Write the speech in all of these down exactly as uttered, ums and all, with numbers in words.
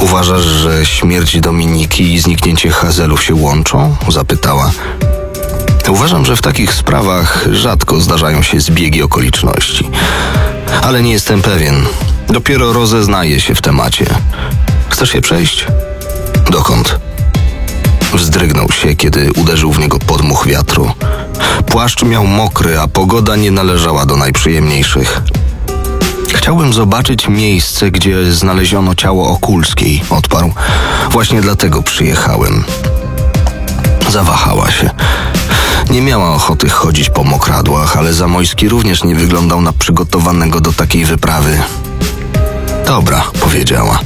Uważasz, że śmierć Dominiki i zniknięcie Hazelów się łączą? Zapytała. Uważam, że w takich sprawach rzadko zdarzają się zbiegi okoliczności. Ale nie jestem pewien. Dopiero rozeznaję się w temacie. Chcesz się przejść? Dokąd? Wzdrygnął się, kiedy uderzył w niego podmuch wiatru. Płaszcz miał mokry, a pogoda nie należała do najprzyjemniejszych. Chciałbym zobaczyć miejsce, gdzie znaleziono ciało Okulskiej, odparł. Właśnie dlatego przyjechałem. Zawahała się. Nie miała ochoty chodzić po mokradłach, ale Zamojski również nie wyglądał na przygotowanego do takiej wyprawy. Dobra, powiedziała.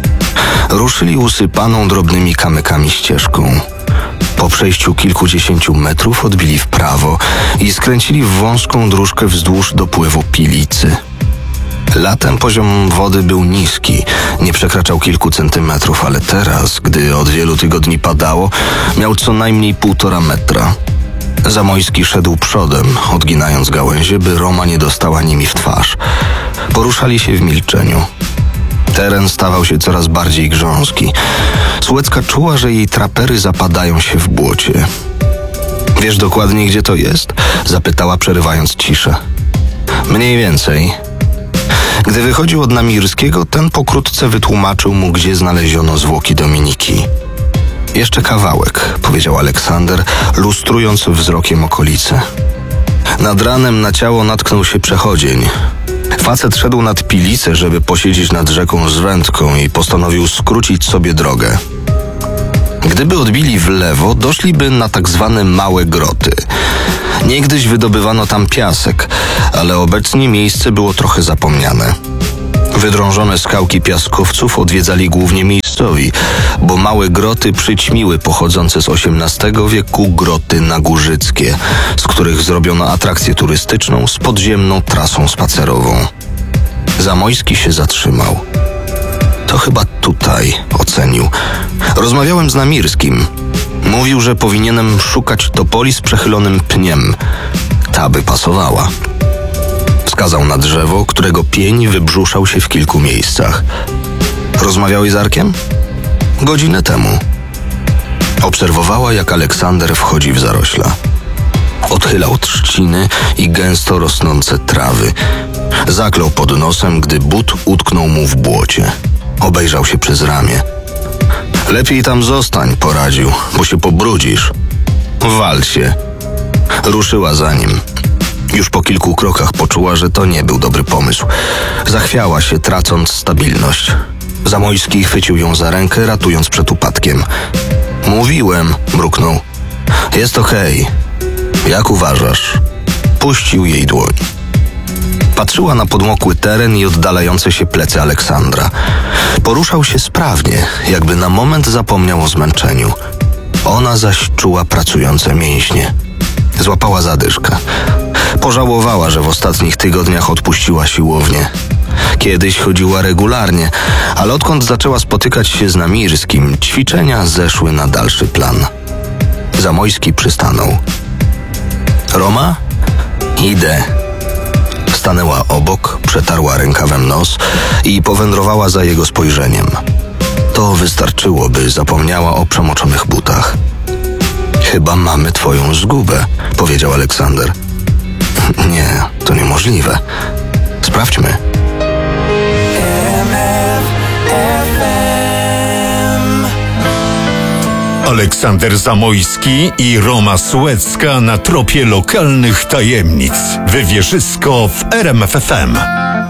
Ruszyli usypaną drobnymi kamykami ścieżką. Po przejściu kilkudziesięciu metrów odbili w prawo i skręcili w wąską dróżkę wzdłuż dopływu Pilicy. Latem poziom wody był niski, nie przekraczał kilku centymetrów, ale teraz, gdy od wielu tygodni padało, miał co najmniej półtora metra. Zamojski szedł przodem, odginając gałęzie, by Roma nie dostała nimi w twarz. Poruszali się w milczeniu. Teren stawał się coraz bardziej grząski. Słuecka czuła, że jej trapery zapadają się w błocie. Wiesz dokładnie, gdzie to jest? Zapytała, przerywając ciszę. Mniej więcej. Gdy wychodził od Namirskiego, ten pokrótce wytłumaczył mu, gdzie znaleziono zwłoki Dominiki. Jeszcze kawałek, powiedział Aleksander, lustrując wzrokiem okolice. Nad ranem na ciało natknął się przechodzień. Facet szedł nad Pilicę, żeby posiedzieć nad rzeką z wędką i postanowił skrócić sobie drogę. Gdyby odbili w lewo, doszliby na tak zwane małe groty. Niegdyś wydobywano tam piasek, ale obecnie miejsce było trochę zapomniane. Wydrążone skałki piaskowców odwiedzali głównie miejscowi, bo małe groty przyćmiły pochodzące z osiemnastego wieku groty nagórzyckie, z których zrobiono atrakcję turystyczną z podziemną trasą spacerową. Zamojski się zatrzymał. To chyba tutaj, ocenił. Rozmawiałem z Namirskim. Mówił, że powinienem szukać topoli z przechylonym pniem. Ta by pasowała. Wskazał na drzewo, którego pień wybrzuszał się w kilku miejscach. Rozmawiałeś z Arkiem? Godzinę temu. Obserwowała, jak Aleksander wchodzi w zarośla. Odchylał trzciny i gęsto rosnące trawy. Zaklął pod nosem, gdy but utknął mu w błocie. Obejrzał się przez ramię. Lepiej tam zostań, poradził, bo się pobrudzisz. Wal się. Ruszyła za nim. Już po kilku krokach poczuła, że to nie był dobry pomysł. Zachwiała się, tracąc stabilność. Zamojski chwycił ją za rękę, ratując przed upadkiem. Mówiłem, mruknął. Jest okej. Jak uważasz? Puścił jej dłoń. Patrzyła na podmokły teren i oddalające się plecy Aleksandra. Poruszał się sprawnie, jakby na moment zapomniał o zmęczeniu. Ona zaś czuła pracujące mięśnie. Złapała zadyszkę. Pożałowała, że w ostatnich tygodniach odpuściła siłownię. Kiedyś chodziła regularnie, ale odkąd zaczęła spotykać się z Namirskim, ćwiczenia zeszły na dalszy plan. Zamojski przystanął. Roma? Idę. Stanęła obok, przetarła rękawem nos i powędrowała za jego spojrzeniem. To wystarczyło, by zapomniała o przemoczonych butach. Chyba mamy twoją zgubę, powiedział Aleksander. Nie, to niemożliwe. Sprawdźmy. Aleksander Zamojski i Roma Słuecka na tropie lokalnych tajemnic. Wywierzysko w R M F F M.